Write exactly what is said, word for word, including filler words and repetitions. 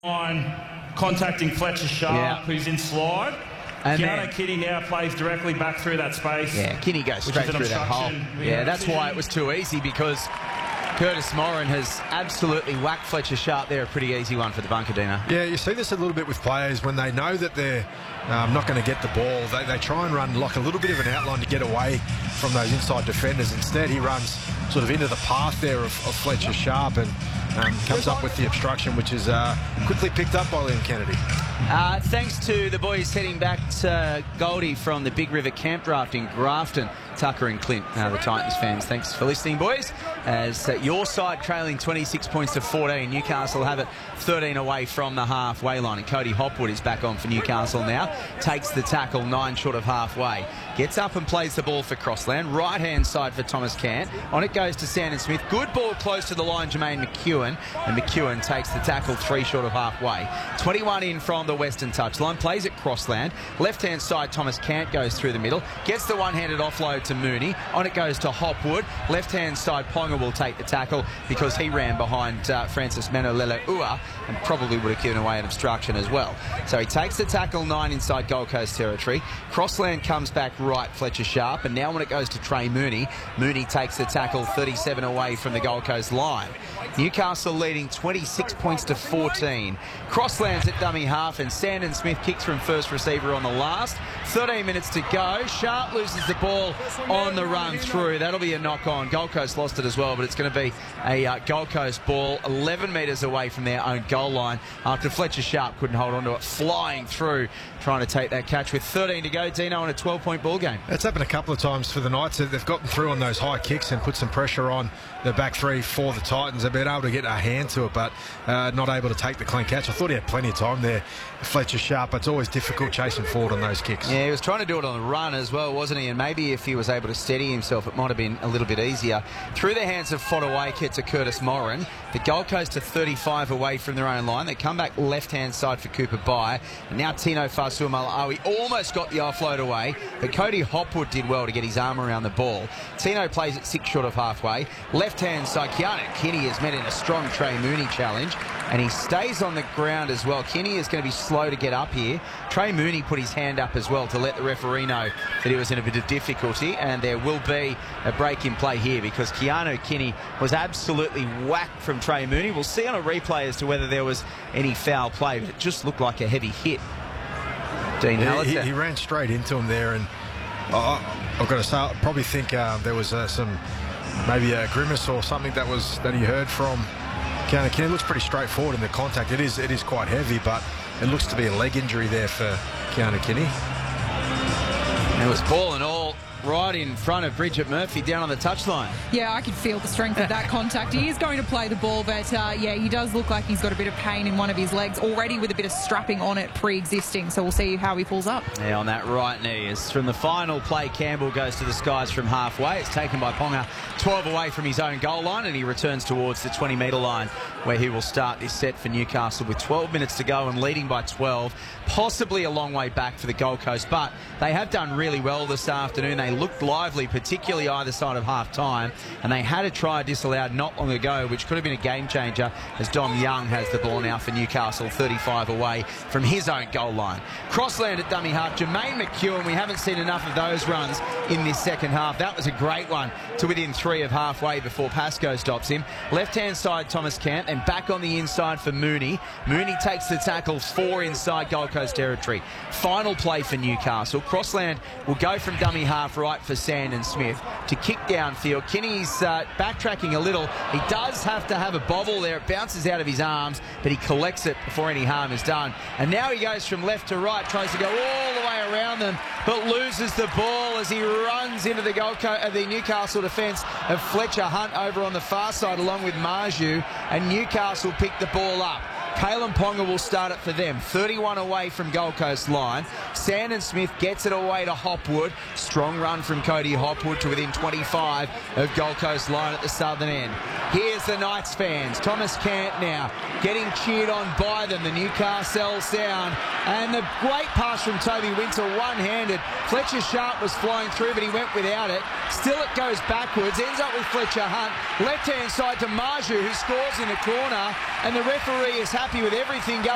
on contacting Fletcher Sharp, yeah. who's in slide. And Keano Kini now plays directly back through that space. Yeah, Kinney goes straight through that hole. Yeah, that's why it was too easy, because Curtis Moran has absolutely whacked Fletcher Sharp there. A pretty easy one for the bunker, Dino. Yeah, you see this a little bit with players when they know that they're um, not going to get the ball. They, they try and run like a little bit of an outline to get away from those inside defenders. Instead, he runs sort of into the path there of, of Fletcher Sharp and um, comes up with the obstruction, which is uh, quickly picked up by Liam Kennedy. Uh, thanks to the boys heading back to Goldie from the Big River Camp Draft in Grafton, Tucker and Clint, uh, the Titans fans. Thanks for listening, boys. As uh, your side trailing twenty-six points to fourteen, Newcastle have it thirteen away from the halfway line, and Cody Hopwood is back on for Newcastle now. Takes the tackle nine short of halfway. Gets up and plays the ball for Crossland. Right-hand side for Thomas Cant. On it goes to Sandon Smith. Good ball close to the line, Jermaine McEwen. And McEwen takes the tackle three short of halfway. twenty-one in from the western touchline. Plays at Crossland. Left-hand side, Thomas Cant goes through the middle. Gets the one-handed offload to Mooney. On it goes to Hopwood. Left-hand side, Ponga will take the tackle because he ran behind uh, Francis Menolele-Ua and probably would have given away an obstruction as well. So he takes the tackle nine inside Gold Coast territory. Crossland comes back right, Fletcher Sharp, and now when it goes to Trey Mooney, Mooney takes the tackle thirty-seven away from the Gold Coast line. Newcastle leading twenty-six points to fourteen. Crossland's at dummy half, and Sandon Smith kicks from first receiver on the last. thirteen minutes to go. Sharp loses the ball on the run through. That'll be a knock-on. Gold Coast lost it as well, but it's going to be a uh, Gold Coast ball eleven metres away from their own goal line after Fletcher Sharp couldn't hold on to it, flying through, trying to take that catch with thirteen to go. Dino in a twelve-point ball game. It's happened a couple of times for the Knights. They've gotten through on those high kicks and put some pressure on the back three for the Titans. They've been able to get a hand to it, but uh, not able to take the clean catch. I thought he had plenty of time there, Fletcher Sharp. It's always difficult chasing forward on those kicks. Yeah, he was trying to do it on the run as well, wasn't he? And maybe if he was able to steady himself, it might have been a little bit easier. Through the hands of Fodawaker to Curtis Moran. The Gold Coast are thirty-five away from their own line. They come back left-hand side for Cooper Bye. And now Tino Fa'asuamaleaui almost got the offload away, but Cody Hopwood did well to get his arm around the ball. Tino plays it six short of halfway. Left-hand side, Keano Kini is met in a strong Trey Mooney challenge, and he stays on the ground as well. Kini is going to be slow to get up here. Trey Mooney put his hand up as well to let the referee know that he was in a bit of difficulty, and there will be a break in play here because Keano Kini was absolutely whacked from Trey Mooney. We'll see on a replay as to whether there was any foul play, but it just looked like a heavy hit. Dean yeah, he, he ran straight into him there, and uh, I've got to say, I probably think uh, there was uh, some maybe a grimace or something that was that he heard from Keano Kini. It looks pretty straightforward in the contact. It is it is quite heavy, but it looks to be a leg injury there for Keano Kini. It was ball and all right in front of Bridget Murphy down on the touchline. Yeah, I could feel the strength of that contact. He is going to play the ball, but uh, yeah, he does look like he's got a bit of pain in one of his legs already with a bit of strapping on it pre-existing, so we'll see how he pulls up. Yeah, on that right knee. As from the final play, Campbell goes to the skies from halfway. It's taken by Ponga, twelve away from his own goal line, and he returns towards the twenty metre line where he will start this set for Newcastle with twelve minutes to go and leading by twelve. Possibly a long way back for the Gold Coast, but they have done really well this afternoon. They looked lively, particularly either side of half-time, and they had a try disallowed not long ago, which could have been a game-changer, as Dom Young has the ball now for Newcastle, thirty-five away from his own goal line. Crossland at dummy half. Jermaine McEwen, we haven't seen enough of those runs in this second half. That was a great one to within three of halfway before Pascoe stops him. Left-hand side, Thomas Cant, and back on the inside for Mooney. Mooney takes the tackle, four inside Gold Coast territory. Final play for Newcastle. Crossland will go from dummy half right for Sandon Smith to kick downfield. Kinney's uh, backtracking a little. He does have to have a bobble there. It bounces out of his arms, but he collects it before any harm is done. And now he goes from left to right, tries to go all the way around them, but loses the ball as he runs into the Gold Coast, uh, the Newcastle defence of Fletcher Hunt over on the far side along with Marju, and Newcastle pick the ball up. Kalen Ponga will start it for them. thirty-one away from Gold Coast line. Sandon Smith gets it away to Hopwood. Strong run from Cody Hopwood to within twenty-five of Gold Coast line at the southern end. Here's the Knights fans. Thomas Cant now getting cheered on by them. The Newcastle sound. And the great pass from Toby Winter, one-handed. Fletcher Sharp was flying through, but he went without it. Still it goes backwards. Ends up with Fletcher Hunt. Left-hand side to Marju, who scores in the corner. And the referee is happy with everything going.